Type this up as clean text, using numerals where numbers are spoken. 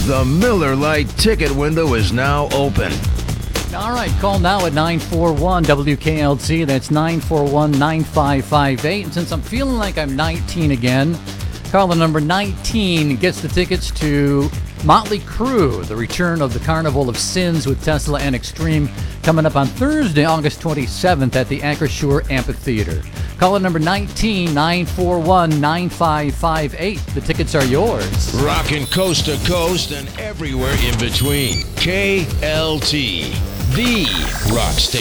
The Miller Lite ticket window is now open. All right, call now at 941 WKLT. That's 941-9558. And since I'm feeling like I'm 19 again, caller number 19 gets the tickets to Motley Crue, the return of the Carnival of Sins with Tesla and Extreme, coming up on Thursday, August 27th at the Acrisure Amphitheater. Caller number 19, 941-9558. The tickets are yours. Rockin' coast to coast and everywhere in between. KLT, the rock station.